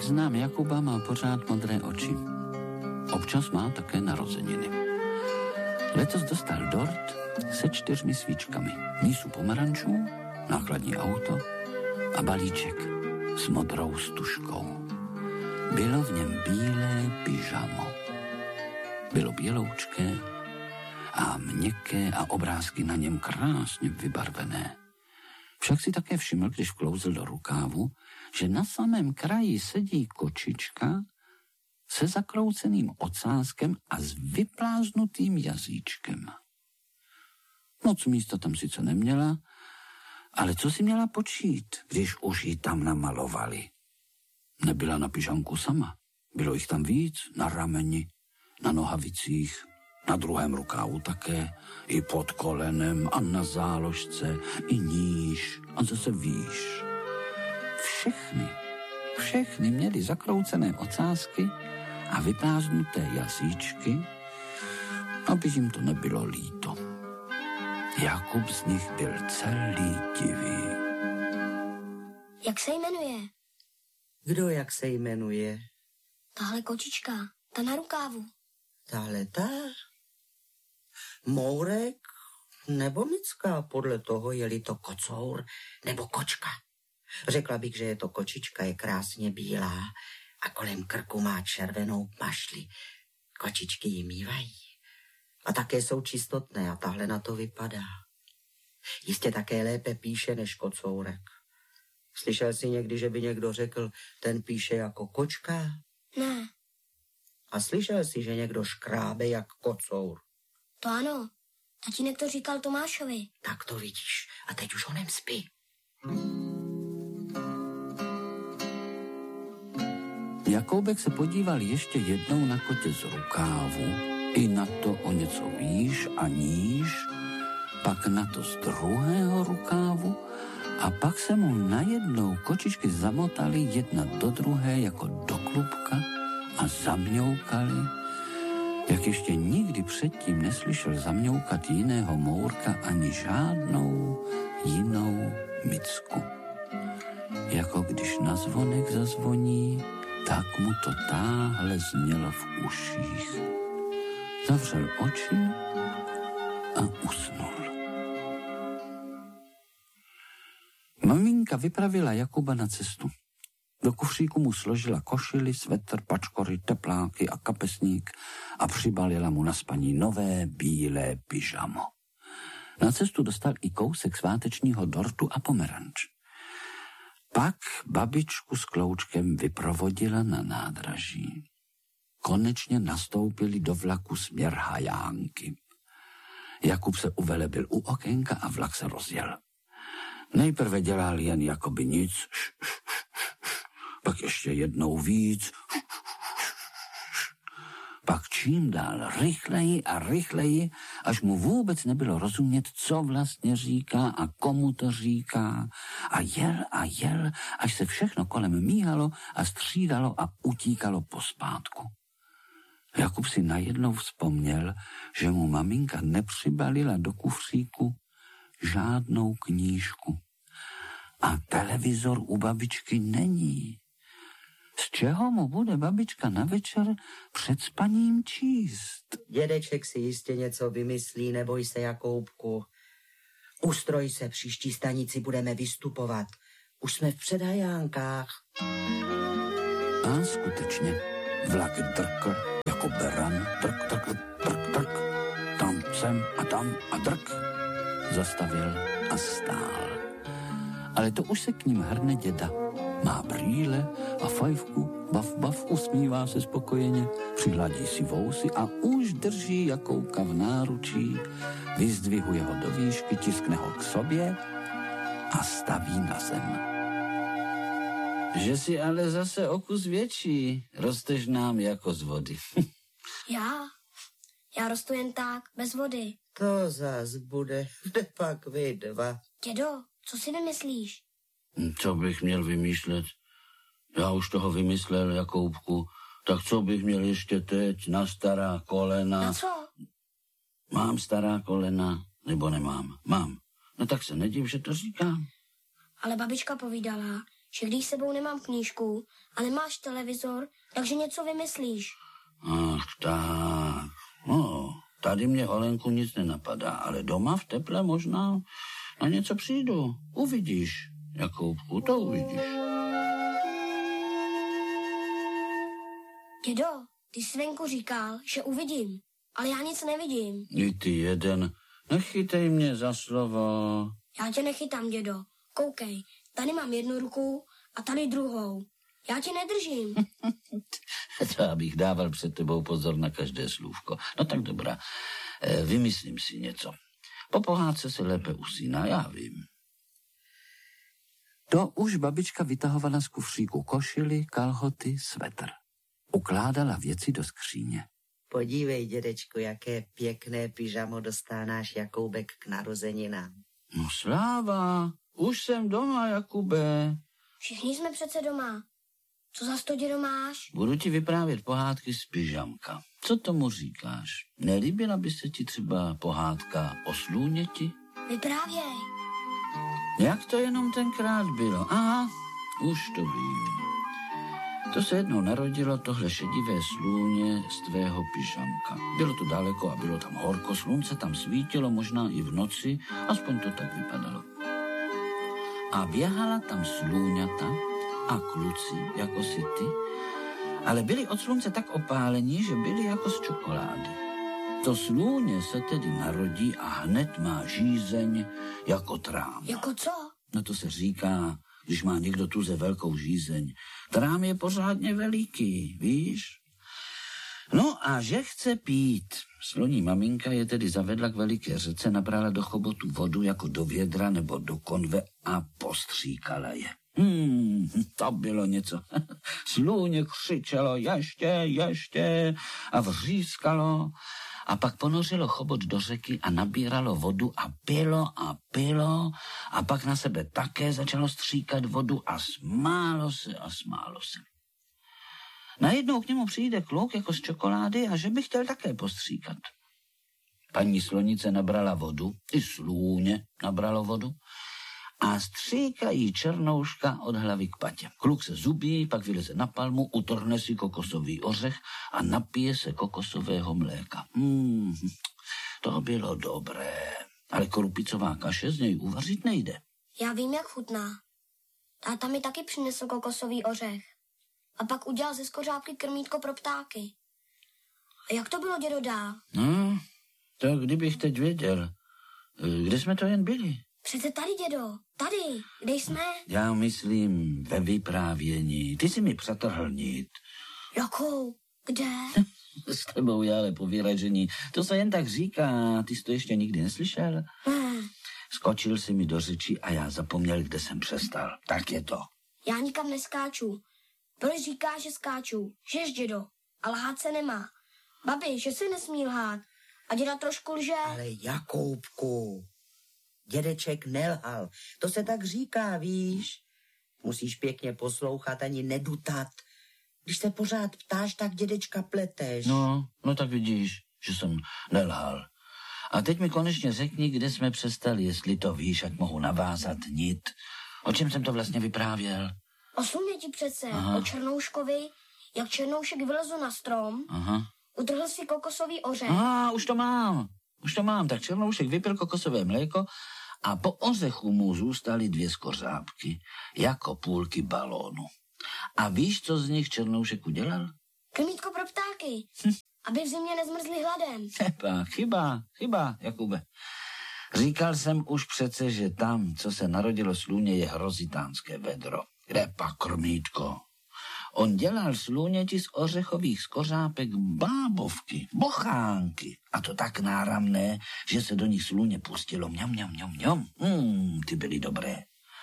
Jak znám Jakuba, má pořád modré oči. Občas má také narozeniny. Letos dostal dort se 4 svíčkami, mísu pomerančů, nákladní auto a balíček s modrou stužkou. Bylo v něm bílé pyžamo. Bylo běloučké a měkké a obrázky na něm krásně vybarvené. Však si také všiml, když vklouzl do rukávu, že na samém kraji sedí kočička se zakrouceným ocáskem a s vypláznutým jazyčkem. Moc místa tam sice neměla, ale co si měla počít, když už ji tam namalovali? Nebyla na pyžamku sama. Bylo jich tam víc, na rameni, na nohavicích, na druhém rukávu také, i pod kolenem a na záložce, i níž a zase výš. Všechny měly zakroucené ocásky a vyprázdnuté jazyčky, aby jim to nebylo líto. Jakub z nich byl celý divý. Jak se jmenuje? Kdo jak se jmenuje? Tahle kočička, ta na rukávu. Tahle ta? Mourek nebo Micka, podle toho, je-li to kocour nebo kočka. Řekla bych, že je to kočička, je krásně bílá a kolem krku má červenou mašli. Kočičky ji mívají. A také jsou čistotné a tahle na to vypadá. Jistě také lépe píše než kocourek. Slyšel jsi někdy, že by někdo řekl, ten píše jako kočka? Ne. A slyšel jsi, že někdo škrábe jak kocour? To ano. Tatínek to říkal Tomášovi. Tak to vidíš. A teď už honem spí. Jakoubek se podíval ještě jednou na kotě z rukávu, i na to o něco výš a níž, pak na to z druhého rukávu a pak se mu najednou kočičky zamotaly jedna do druhé jako do klubka a zamňoukaly, jak ještě nikdy předtím neslyšel zamňoukat jiného mourka ani žádnou jinou Micku. Jako když na zvonek zazvoní, tak mu to táhle znělo v uších. Zavřel oči a usnul. Maminka vypravila Jakuba na cestu. Do kufříku mu složila košili, svetr, pačkory, tepláky a kapesník a přibalila mu na spaní nové bílé pyžamo. Na cestu dostal i kousek svátečního dortu a pomeranč. Pak babičku s Kloučkem vyprovodila na nádraží. Konečně nastoupili do vlaku směr Hajánky. Jakub se uvelebil u okénka a vlak se rozjel. Nejprve dělal jen jakoby nic, pak ještě jednou víc, pak čím dál rychleji a rychleji, až mu vůbec nebylo rozumět, co vlastně říká a komu to říká. A jel, až se všechno kolem míhalo a střídalo a utíkalo pospátku. Jakub si najednou vzpomněl, že mu maminka nepřibalila do kufříku žádnou knížku. A televizor u babičky není. Z čeho mu bude babička na večer před spaním číst? Dědeček si jistě něco vymyslí, neboj se, Jakoubku. Ustroj se, příští stanici budeme vystupovat. Už jsme v Předhajánkách. A skutečně, vlak drkl jako beran, drk. Tam sem a tam a drk. Zastavil a stál. Ale to už se k ním hrne děda. Má brýle a fajfku, bav, usmívá se spokojeně, přihladí si vousy a už drží Jakouka v náručí, vyzdvihuje ho do výšky, tiskne ho k sobě a staví na zem. Že si ale zase o kus větší, rosteš nám jako z vody. Já rostu jen tak, bez vody. To zas bude, kde pak vy dva. Dědo, co si vymyslíš? Co bych měl vymýšlet? Já už toho vymyslel, Jakoubku. Tak co bych měl ještě teď na stará kolena? Na co? Mám stará kolena, nebo nemám? Mám. No tak se nediv, že to říkám. Ale babička povídala, že když sebou nemám knížku a nemáš televizor, takže něco vymyslíš. Ach tak, no, tady mě Holenku nic nenapadá, ale doma v teple možná na něco přijdu. Uvidíš, Jakoubku, to uvidíš. Dědo, ty jsi venku říkal, že uvidím, ale já nic nevidím. I ty jeden, nechytej mě za slovo. Já tě nechytám, dědo. Koukej, tady mám jednu ruku a tady druhou. Já tě nedržím. To abych dával před tebou pozor na každé slůvko. No tak dobrá, vymyslím si něco. Po pohádce se lépe usíná, já vím. To už babička vytahovala z kufříku košily, kalhoty, svetr. Ukládala věci do skříně. Podívej, dědečku, jaké pěkné pyžamo dostánáš Jakoubek k narozeninám. No sláva, už jsem doma, Jakube. Všichni jsme přece doma. Co za to, dědo, máš? Budu ti vyprávět pohádky z pyžamka. Co tomu říkáš? Nelíbila by se ti třeba pohádka o slůněti? Vyprávěj. Jak to jenom tenkrát bylo? Aha, už to vím. To se jednou narodilo tohle šedivé slůně z tvého pyžamka. Bylo to daleko a bylo tam horko, slunce tam svítilo, možná i v noci, aspoň to tak vypadalo. A běhala tam slůňata a kluci, jako si ty, ale byli od slunce tak opálení, že byli jako z čokolády. To slůně se tedy narodí a hned má žízeň jako trám. Jako co? No to se říká, když má někdo tuze velkou žízeň. Trám je pořádně veliký, víš? No a že chce pít. Sloní maminka je tedy zavedla k veliké řece, nabrala do chobotu vodu jako do vědra nebo do konve a postříkala je. To bylo něco. Slůně křičelo ještě a vřískalo a pak ponořilo chobot do řeky a nabíralo vodu a pilo a pak na sebe také začalo stříkat vodu a smálo se. Najednou k němu přijde kluk jako z čokolády a že by chtěl také postříkat. Paní slonice nabrala vodu, i slůně nabralo vodu a stříkají černouška od hlavy k patě. Kluk se zubí, pak vyleze na palmu, utrhne si kokosový ořech a napije se kokosového mléka. To bylo dobré, ale korupicová kaše z něj uvařit nejde. Já vím, jak chutná. Táta mi taky přinesl kokosový ořech. A pak udělal ze skořápky krmítko pro ptáky. A jak to bylo, dědo, dál? No, to kdybych teď věděl. Kde jsme to jen byli? Přece tady, dědo, tady, kde jsme? Já myslím ve vyprávění. Ty si mi přetrhl nit. Jakou? Kde? S tebou je ale povyražení. To se jen tak říká. Ty jsi to ještě nikdy neslyšel? Skočil si mi do řeči a já zapomněl, kde jsem přestal. Tak je to. Já nikam neskáču. Proč říkáš, že skáču? Žeš, dědo, a lhát se nemá. Babi, že se nesmí lhát. A děda trošku lže. Ale Jakoubku, dědeček nelhal. To se tak říká, víš? Musíš pěkně poslouchat, ani nedutat. Když se pořád ptáš, tak dědečka pleteš. No tak vidíš, že jsem nelhal. A teď mi konečně řekni, kde jsme přestali, jestli to víš, ať mohu navázat nit. O čem jsem to vlastně vyprávěl? O slůněti přece, Aha. o černouškovi, jak černoušek vylezl na strom, Aha. utrhl si kokosový ořech. Už to mám. Tak černoušek vypil kokosové mléko a po ořechu mu zůstaly 2 skořápky, jako půlky balónu. A víš, co z nich černoušek udělal? Krmítko pro ptáky, aby v zimě nezmrzli hladem. Chyba, Jakube. Říkal jsem už přece, že tam, co se narodilo slůně, je hrozitánské vedro. Kde pak krmítko? On dělal slůněti z ořechových skořápek bábovky, bochánky. A to tak náramné, že se do nich slůně pustilo mňam. Ty byly dobré.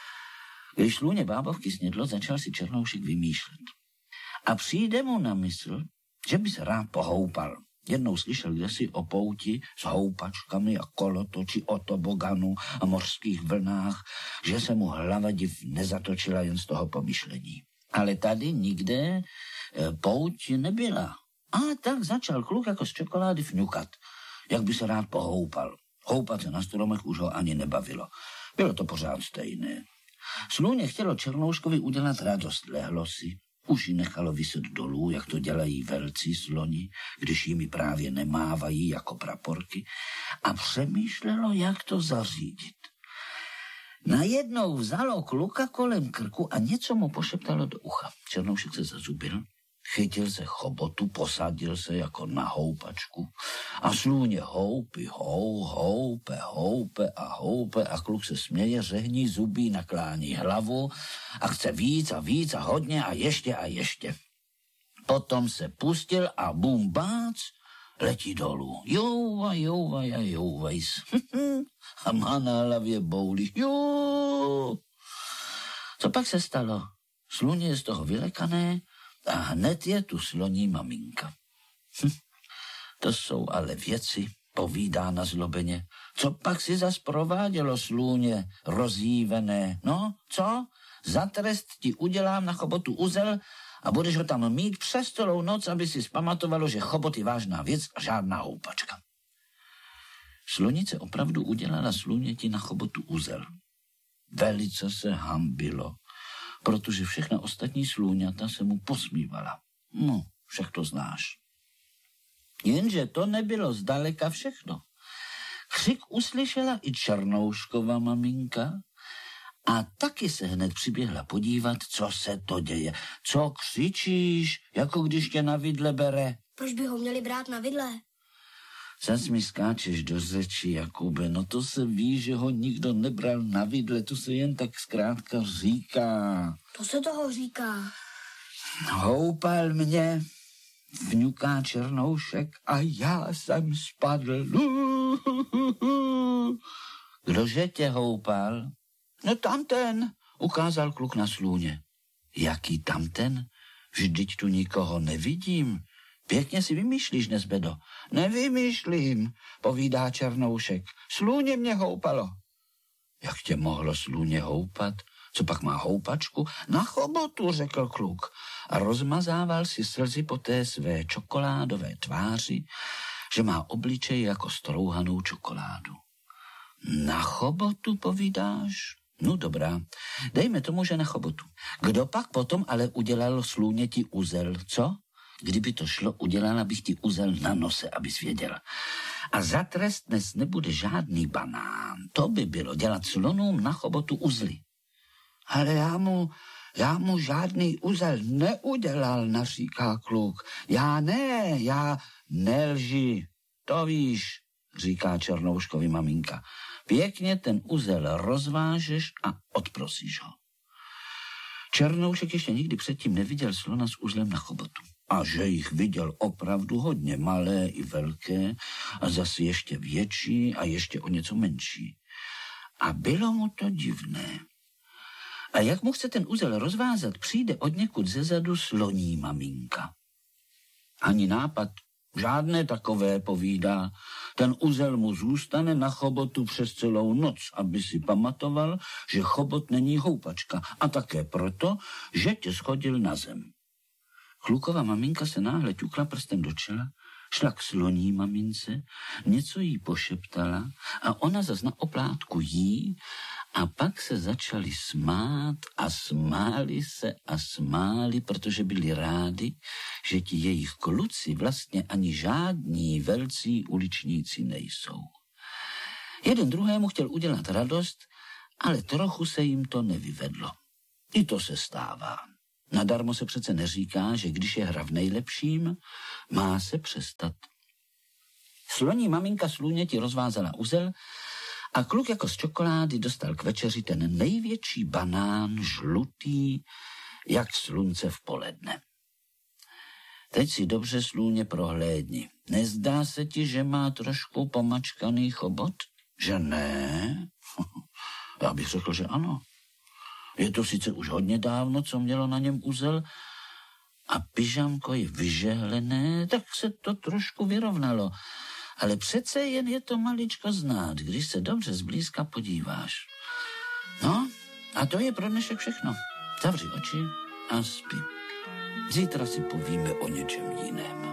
Když slůně bábovky snědlo, začal si černoušek vymýšlet. A přijde mu na mysl, že by se rád pohoupal. Jednou slyšel kdesi o pouti s houpačkami a kolotoči o toboganu a mořských vlnách, že se mu hlava div nezatočila jen z toho pomyšlení. Ale tady nikde pouť nebyla. A tak začal kluk jako z čokolády fňukat, jak by se rád pohoupal. Houpat se na stromech už ho ani nebavilo. Bylo to pořád stejné. Sluně chtělo Černouškovi udělat radost, lehlo si. Už ji nechalo vyset dolů, jak to dělají velcí sloni, když jimi právě nemávají jako praporky, a přemýšlelo, jak to zařídit. Najednou vzalo kluka kolem krku a něco mu pošeptalo do ucha. Černoušek se zazubil, chytil se chobotu, posadil se jako na houpačku a slůně houpe a kluk se směje, řehní zubí, naklání hlavu a chce víc a hodně a ještě. Potom se pustil a bum bác, letí dolů. Jouvajs. A má na hlavě bouli. Co pak se stalo? Sluně je z toho vylekané a hned je tu sloní maminka. To jsou ale věci, povídá na zlobeně. Co pak si zas provádělo, slůně rozjívené? No, co? Za trest ti udělám na chobotu uzel a budeš ho tam mít přes celou noc, aby si zpamatovalo, že chobot je vážná věc a žádná houpačka. Slunice opravdu udělala sluněti na chobotu uzel. Velice se hambilo, protože všechna ostatní slůňata se mu posmívala. No, však to znáš. Jenže to nebylo zdaleka všechno. Křik uslyšela i Černouškova maminka a taky se hned přiběhla podívat, co se to děje. Co křičíš, jako když tě na vidle bere? Proč by ho měli brát na vidle? Zas mi skáčeš do řeči, Jakube, no to se ví, že ho nikdo nebral na vidle, to se jen tak zkrátka říká. To se toho říká. Houpal mě, vňuká Černoušek a já jsem spadl. Kdože tě houpal? No tamten, ukázal kluk na slůně. Jaký tamten? Vždyť tu nikoho nevidím. Pěkně si vymýšlíš, Nezbedo. Nevymýšlím, povídá Černoušek. Slůně mě houpalo. Jak tě mohlo slůně houpat? Co pak má houpačku? Na chobotu, řekl kluk. A rozmazával si slzy po té své čokoládové tváři, že má obličej jako strouhanou čokoládu. Na chobotu, povídáš? No dobrá, dejme tomu, že na chobotu. Kdo pak potom ale udělal slůně ti uzel, co? Kdyby to šlo, udělala bych ti uzel na nose, abys věděl. A za trest dnes nebude žádný banán. To by bylo dělat slonům na chobotu uzly. Ale já mu žádný uzel neudělal, naříká kluk. Já nelži. To víš, říká Černouškovi maminka. Pěkně ten uzel rozvážeš a odprosíš ho. Černoušek ještě nikdy předtím neviděl slona s uzlem na chobotu. A že jich viděl opravdu hodně, malé i velké, a zase ještě větší a ještě o něco menší. A bylo mu to divné. A jak mu chce ten uzel rozvázat, přijde odněkud zezadu sloní maminka. Ani nápad, žádné takové, povídá. Ten uzel mu zůstane na chobotu přes celou noc, aby si pamatoval, že chobot není houpačka a také proto, že tě schodil na zem. Klukova maminka se náhle ťukla prstem do čela, šla k sloní mamince, něco jí pošeptala a ona zas na oplátku jí a pak se začali smát a smáli, protože byli rádi, že ti jejich kluci vlastně ani žádní velcí uličníci nejsou. Jeden druhému chtěl udělat radost, ale trochu se jim to nevyvedlo. I to se stává. Nadarmo se přece neříká, že když je hra v nejlepším, má se přestat. Sloní maminka slůněti rozvázala uzel a kluk jako z čokolády dostal k večeři ten největší banán, žlutý, jak slunce v poledne. Teď si dobře, slůně, prohlédni. Nezdá se ti, že má trošku pomačkaný chobot? Že ne? Já bych řekl, že ano. Je to sice už hodně dávno, co mělo na něm uzel, a pyžamko je vyžehlené, tak se to trošku vyrovnalo. Ale přece jen je to maličko znát, když se dobře zblízka podíváš. No, a to je pro dnešek všechno. Zavři oči a spí. Zítra si povíme o něčem jiném.